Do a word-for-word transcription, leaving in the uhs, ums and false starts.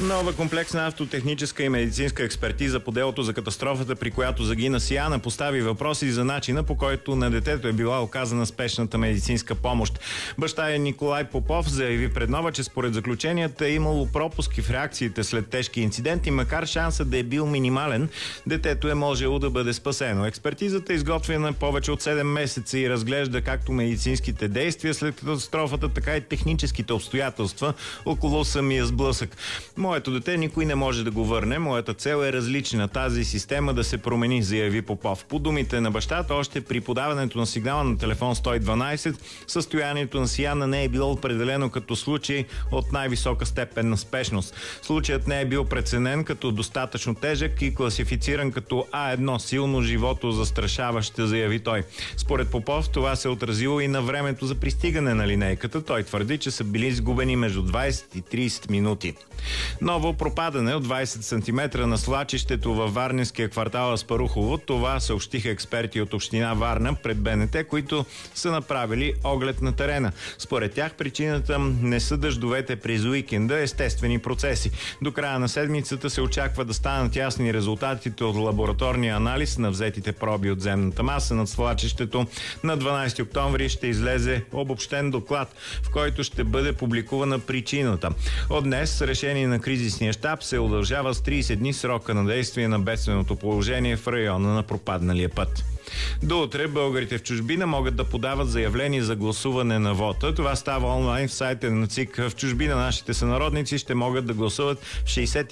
Нова комплексна автотехническа и медицинска експертиза по делото за катастрофата, при която загина Сияна, постави въпроси за начина, по който на детето е била оказана спешната медицинска помощ. Баща е Николай Попов заяви пред Нова, че според заключенията е имало пропуски в реакциите след тежки инциденти, макар шансът да е бил минимален, детето е можело да бъде спасено. Експертизата е изготвена повече от седем месеца и разглежда както медицинските действия след катастрофата, така и техническите обстоятелства около самия сблъсък. Моето дете никой не може да го върне. Моята цел е различна. Тази система да се промени, заяви Попов. По думите на бащата, още при подаването на сигнала на телефон сто и дванайсет, състоянието на Сияна не е било определено като случай от най-висока степен на спешност. Случаят не е бил преценен като достатъчно тежък и класифициран като А едно, силно живото застрашаващ, заяви той. Според Попов това се е отразило и на времето за пристигане на линейката. Той твърди, че са били изгубени между двайсет и трийсет минути. Ново пропадане от двайсет сантиметра на свлачището във варненския квартал Аспарухово. Това съобщиха експерти от община Варна пред БНТ, които са направили оглед на терена. Според тях причината не са дъждовете през уикенда, естествени процеси. До края на седмицата се очаква да станат ясни резултатите от лабораторния анализ на взетите проби от земната маса над свлачището. На дванайсети октомври ще излезе обобщен доклад, в който ще бъде публикувана причината. От днес решение на кризисния щаб се удължава с трийсет дни срока на действие на бедственото положение в района на пропадналия път. До утре българите в чужбина могат да подават заявление за гласуване на вота. Това става онлайн в сайта на ЦИК. В чужбина нашите сънародници ще могат да гласуват в шейсет